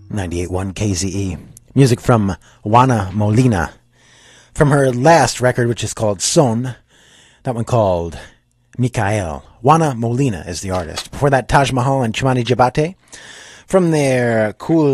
98.1 KZE. Music from Juana Molina. From her last record, which is called Son, that one called Mikael. Juana Molina is the artist. Before that, Taj Mahal and Chumani Jabate. From their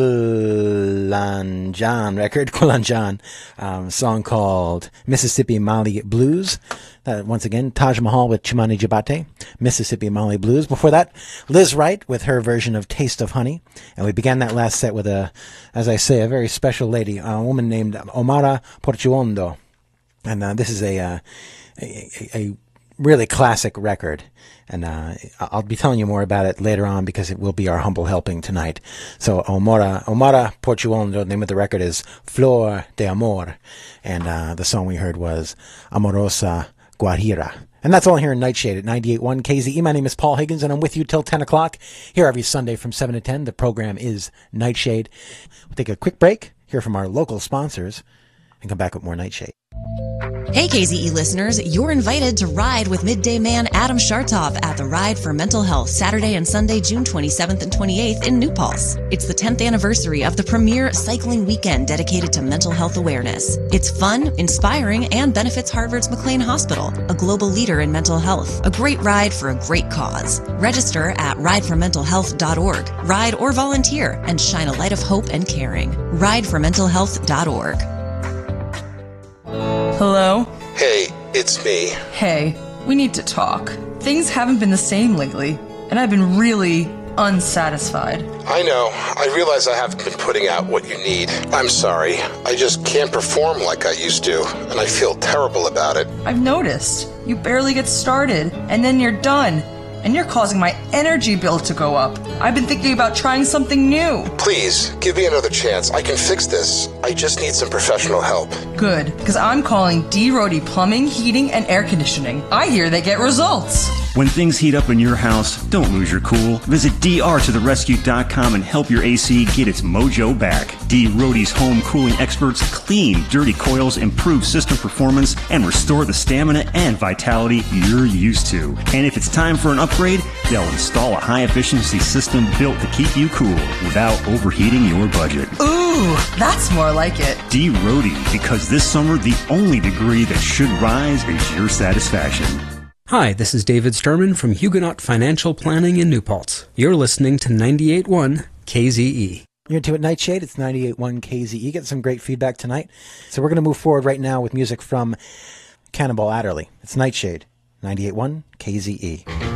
Kulanjan record, song called Mississippi Mali Blues. Once again, Taj Mahal with Chumani Jabate, Mississippi Mali Blues. Before that, Liz Wright with her version of Taste of Honey. And we began that last set with as I say, a very special lady, a woman named Omara Portuondo. And this is a really classic record. And I'll be telling you more about it later on because it will be our humble helping tonight. So Omara Portuondo, the name of the record is Flor de Amor. And the song we heard was Amorosa Guajira. And that's all here in Nightshade at 98.1 KZE. My name is Paul Higgins, and I'm with you till 10 o'clock. Here every Sunday from 7 to 10. The program is Nightshade. We'll take a quick break, hear from our local sponsors, and come back with more Nightshade. Hey KZE listeners, you're invited to ride with Midday Man Adam Shartov at the Ride for Mental Health Saturday and Sunday, June 27th and 28th in New Paltz. It's the 10th anniversary of the premier cycling weekend dedicated to mental health awareness. It's fun, inspiring, and benefits Harvard's McLean Hospital, a global leader in mental health. A great ride for a great cause. Register at rideformentalhealth.org. Ride or volunteer and shine a light of hope and caring. rideformentalhealth.org. Hello? Hey, it's me. Hey, we need to talk. Things haven't been the same lately, and I've been really unsatisfied. I know. I realize I haven't been putting out what you need. I'm sorry. I just can't perform like I used to, and I feel terrible about it. I've noticed. You barely get started, and then you're done. And you're causing my energy bill to go up. I've been thinking about trying something new. Please, give me another chance. I can fix this. I just need some professional help. Good, because I'm calling D. Rohde Plumbing, Heating, and Air Conditioning. I hear they get results. When things heat up in your house, don't lose your cool. Visit drtotherescue.com and help your AC get its mojo back. D. Rohde's home cooling experts clean dirty coils, improve system performance, and restore the stamina and vitality you're used to. And if it's time for an upgrade, they'll install a high-efficiency system built to keep you cool without overheating your budget. Ooh, that's more like it. D. Rohde, because this summer, the only degree that should rise is your satisfaction. Hi, this is David Sturman from Huguenot Financial Planning in New Paltz. You're listening to 98.1 KZE. You're into it, Nightshade. It's 98.1 KZE. Get some great feedback tonight. So we're going to move forward right now with music from Cannonball Adderley. It's Nightshade, 98.1 KZE.